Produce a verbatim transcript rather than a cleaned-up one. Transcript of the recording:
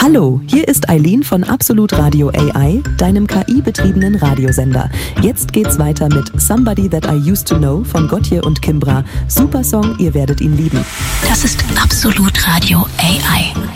Hallo, hier ist Eileen von Absolut Radio A I, deinem K I-betriebenen Radiosender. Jetzt geht's weiter mit Somebody That I Used to Know von Gotye und Kimbra. Super Song, ihr werdet ihn lieben. Das ist Absolut Radio A I.